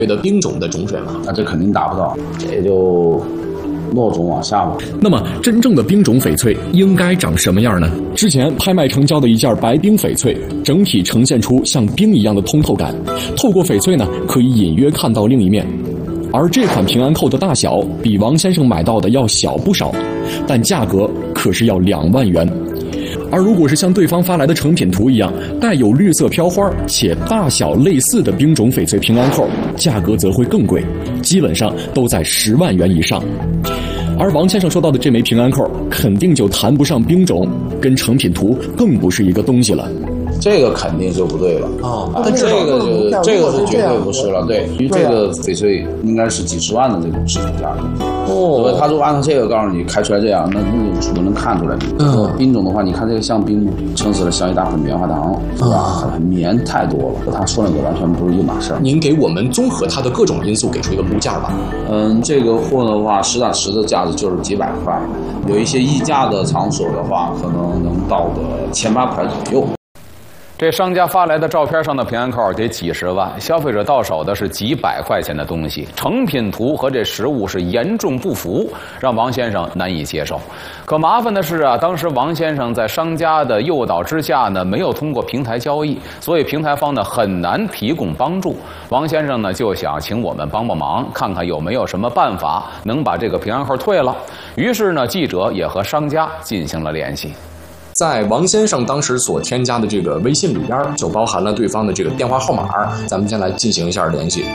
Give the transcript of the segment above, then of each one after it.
的冰种的种水吗？ 那这肯定达不到，这就落种往下吧。 那么真正的冰种翡翠应该长什么样呢？之前拍卖成交的一件白冰翡翠，整体呈现出像冰一样的通透感，透过翡翠呢，可以隐约看到另一面。而这款平安扣的大小比王先生买到的要小不少，但价格可是要2万元。而如果是像对方发来的成品图一样，带有绿色飘花且大小类似的冰种翡翠平安扣，价格则会更贵，基本上都在10万元以上。而王先生说到的这枚平安扣，肯定就谈不上冰种，跟成品图更不是一个东西了。 这个肯定就不对了那这个是绝对不是了，对，因为这个翡翠应该是几十万的这种市场价格。他如果按照这个告诉你开出来这样，那我能看出来。冰种的话，你看这个像冰，撑死了像一大盆棉花糖，是吧？很棉太多了，和他说那个完全不是一码事儿。 您给我们综合它的各种因素给出一个估价吧。 这个货的话，实打实的价值就是几百块，有一些溢价的场所的话，可能能到个1800块左右。 这商家发来的照片上的平安扣得几十万，消费者到手的是几百块钱的东西，成品图和这实物是严重不符，让王先生难以接受。可麻烦的是啊，当时王先生在商家的诱导之下呢，没有通过平台交易，所以平台方呢很难提供帮助。王先生呢就想请我们帮帮忙，看看有没有什么办法能把这个平安扣退了。于是呢，记者也和商家进行了联系。 在王先生当时所添加的这个微信里边，就包含了对方的这个电话号码，咱们先来进行一下联系。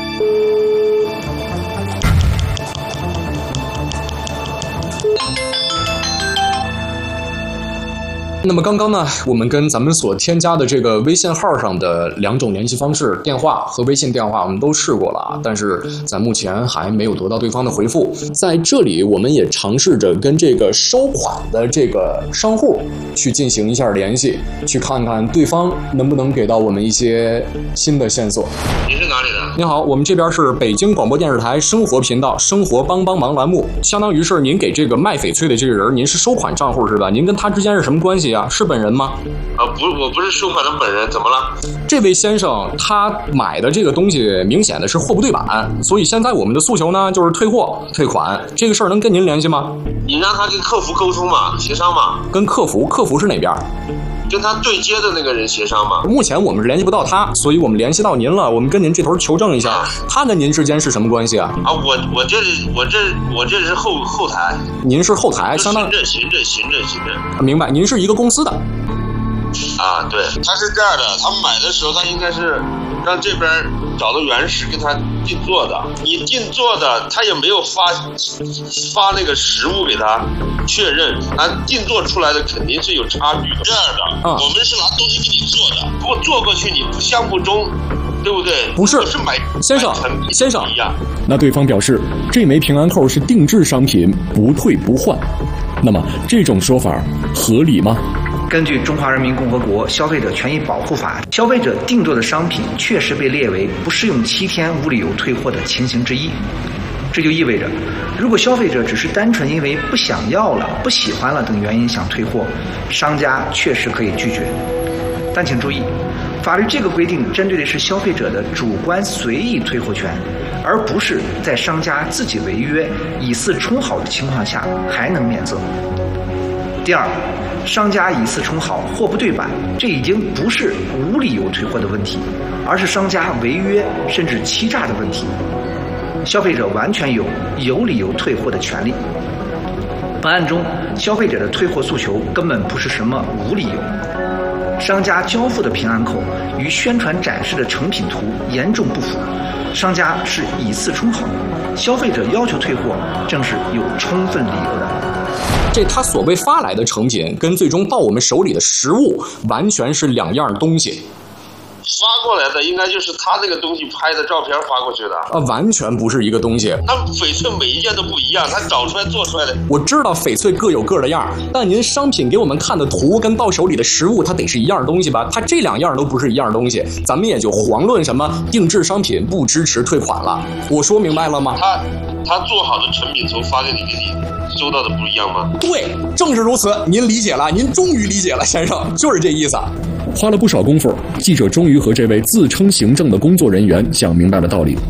那么刚刚呢，我们跟咱们所添加的这个微信号上的2种联系方式，电话和微信电话，我们都试过了啊，但是咱目前还没有得到对方的回复。在这里，我们也尝试着跟这个收款的这个商户去进行一下联系，去看看对方能不能给到我们一些新的线索。 您是哪里的？ 您好，我们这边是北京广播电视台生活频道生活帮忙栏目，相当于是您给这个卖翡翠的这个人，您是收款账户是吧？您跟他之间是什么关系啊？是本人吗？ 我不是收款的本人，怎么了？ 这位先生他买的这个东西明显的是货不对版，所以现在我们的诉求呢就是退货退款，这个事儿能跟您联系吗？ 你让他跟客服沟通嘛，协商嘛。 跟客服是哪边？ 跟他对接的那个人协商嘛。 目前我们是联系不到他，所以我们联系到您了，我们跟您这头求证一下，他跟您之间是什么关系啊？ 我这是后台。 您是后台，相当行政。 明白，您是一个公司的。 对，他是这样的，他买的时候他应该是让这边找到原石跟他定做的，你定做的他也没有发那个实物给他确认，定做出来的肯定是有差距的。这样的，我们是拿东西给你做的，如果做过去你不相不中，对不对？ 不是，先生， 那对方表示这枚平安扣是定制商品，不退不换。那么这种说法合理吗？ 根据《中华人民共和国消费者权益保护法》，消费者定做的商品确实被列为不适用7天无理由退货的情形之一。这就意味着，如果消费者只是单纯因为不想要了、不喜欢了等原因想退货，商家确实可以拒绝。但请注意，法律这个规定针对的是消费者的主观随意退货权，而不是在商家自己违约、以次充好的情况下还能免责。第二，商家以次充好，货不对版，这已经不是无理由退货的问题，而是商家违约甚至欺诈的问题。消费者完全有理由退货的权利。本案中，消费者的退货诉求根本不是什么无理由。商家交付的平安扣与宣传展示的成品图严重不符，商家是以次充好，消费者要求退货正是有充分理由的。 这他所谓发来的成品跟最终到我们手里的实物完全是2样东西。 发过来的应该就是他那个东西拍的照片发过去的完全不是一个东西。 那翡翠每一件都不一样，他找出来做出来的。 我知道翡翠各有各的样，但您商品给我们看的图跟到手里的实物，它得是一样东西吧？它这2样都不是一样东西，咱们也就遑论什么定制商品不支持退款了。我说明白了吗？ 他做好的成品图发给你收到的不一样吗？ 对，正是如此。您理解了，您终于理解了，先生，就是这意思。 花了不少功夫，记者终于和这位自称行政的工作人员讲明白了道理。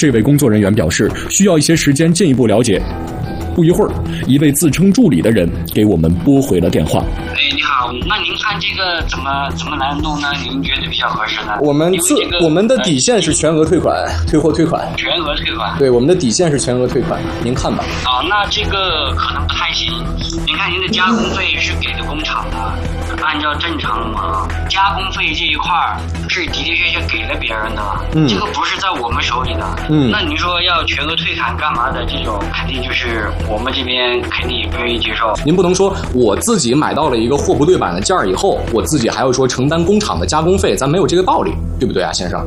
这位工作人员表示，需要一些时间进一步了解。不一会儿，一位自称助理的人给我们拨回了电话。 哎，你好，那您看这个怎么来弄呢？您觉得比较合适呢？ 我们的底线是全额退款，退货退款。 全额退款。 对，我们的底线是全额退款，您看吧。 啊，那这个可能不太行。您看您的加工费是给的工厂的，按照正常嘛，加工费这一块是的的确确给了别人的，这个不是在我们手里的。那您说要全额退款干嘛的？这种肯定就是我们这边肯定也不愿意接受。您不能说我自己买到了一个货不对版的件儿以后，我自己还要说承担工厂的加工费，咱没有这个道理，对不对啊，先生？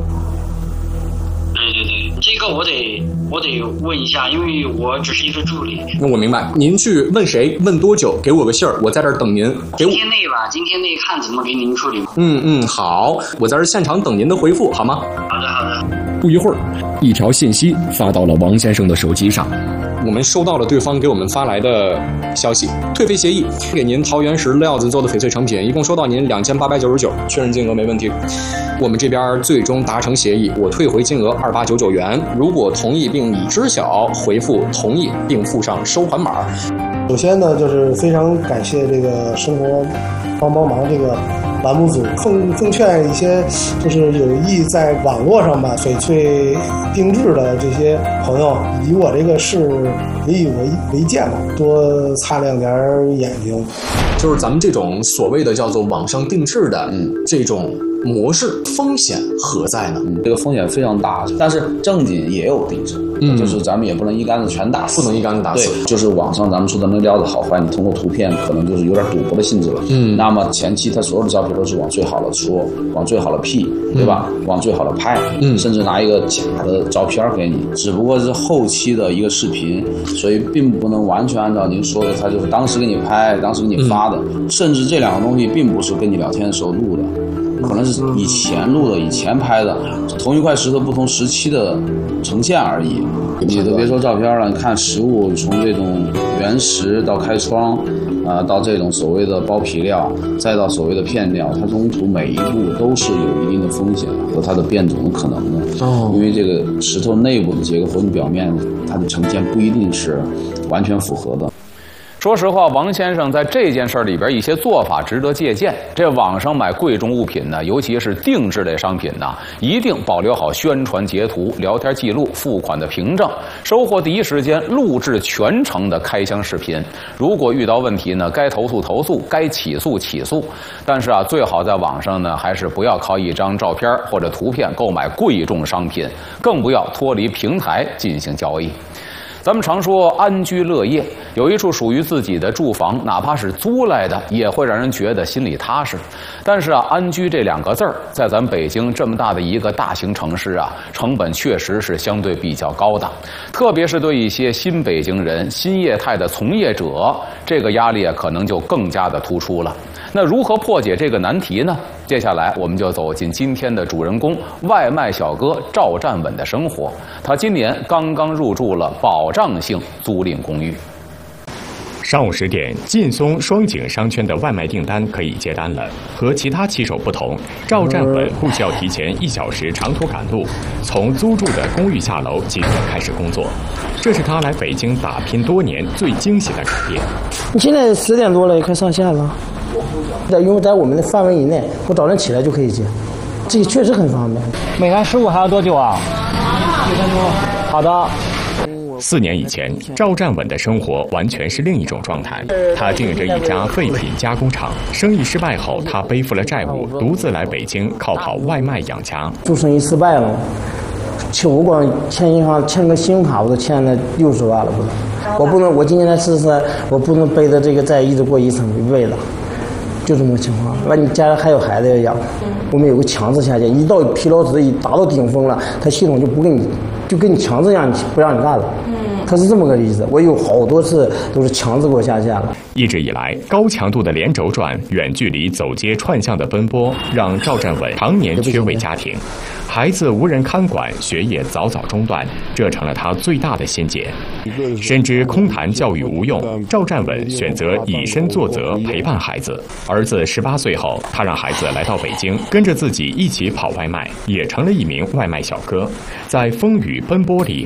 对，这个我得问一下，因为我只是一个助理。 那我明白，您去问谁，问多久，给我个信儿，我在这儿等您。 今天内吧，今天内看怎么给您处理。 好，我在这现场等您的回复，好吗？ 好的。 不一会儿，一条信息发到了王先生的手机上。 我们收到了对方给我们发来的消息，退费协议，给您桃园石料子做的翡翠成品，一共收到您2899，确认金额没问题。我们这边最终达成协议，我退回金额2899元，如果同意并已知晓，回复同意并附上收款码。 首先呢，就是非常感谢这个生活帮忙这个栏目组，奉劝一些就是有意在网络上把翡翠定制的这些朋友，以我这个事以为鉴嘛，多擦亮点眼睛。 就是咱们这种所谓的叫做网上定制的这种模式，风险何在呢？ 这个风险非常大，但是正经也有定制，就是咱们也不能一竿子全打死， 不能一竿子打死。 对，就是网上咱们说的那料子好坏，你通过图片可能就是有点赌博的性质了。那么前期他所有的照片都是往最好的说，往最好的 P， 对吧？往最好的拍，甚至拿一个假的照片给你，只不过是后期的一个视频，所以并不能完全按照您说的，他就是当时给你拍，当时给你发的，甚至这两个东西并不是跟你聊天的时候录的。可能是以前录的、以前拍的，同一块石头不同时期的呈现而已。你都别说照片了，你看实物，从这种原石到开窗，到这种所谓的包皮料，再到所谓的片料，它中途每一步都是有一定的风险和它的变种的可能的。因为这个石头内部的结构和你表面它的呈现不一定是完全符合的。 说实话，王先生在这件事里边一些做法值得借鉴。这网上买贵重物品呢，尤其是定制类商品呢，一定保留好宣传截图、聊天记录、付款的凭证，收货第一时间录制全程的开箱视频。如果遇到问题呢，该投诉投诉，该起诉起诉。但是最好在网上呢，还是不要靠一张照片或者图片购买贵重商品，更不要脱离平台进行交易。咱们常说安居乐业，有一处属于自己的住房，哪怕是租来的，也会让人觉得心里踏实。但是安居这两个字儿，在咱北京这么大的一个大型城市成本确实是相对比较高的，特别是对一些新北京人、新业态的从业者，这个压力可能就更加的突出了。那如何破解这个难题呢？接下来我们就走进今天的主人公外卖小哥赵占稳的生活。他今年刚刚入住了保障性租赁公寓。 上午10点，劲松双井商圈的外卖订单可以接单了。和其他骑手不同，赵占稳不需要提前1小时长途赶路，从租住的公寓下楼即可开始工作。这是他来北京打拼多年最惊喜的改变。 你现在10点多了，也快上线了。因为在我们的范围以内，我早上起来就可以接，这确实很方便。 每单15还要多久啊？1分钟。好的。 4年以前，赵占稳的生活完全是另一种状态。他经营着一家废品加工厂，生意失败后，他背负了债务，独自来北京靠跑外卖养家。 做生意失败了，我光欠银行欠个信用卡，我都欠了60万了，我今年才44，我不能背着这个债一直过一生一辈子。就这么个情况，完你家里还有孩子要养，我们有个强制下线，一到疲劳值一达到顶峰了，它系统就不给你，就跟你强制不让你干了。它是这么个例子，我有好多次都是强制给我下线了。 一直以来，高强度的连轴转、远距离走街串巷的奔波，让赵占稳常年缺位家庭。 孩子无人看管，学业早早中断，这成了他最大的心结。深知空谈教育无用，赵占稳选择以身作则，陪伴孩子。儿子18岁后，他让孩子来到北京，跟着自己一起跑外卖，也成了一名外卖小哥。在风雨奔波里，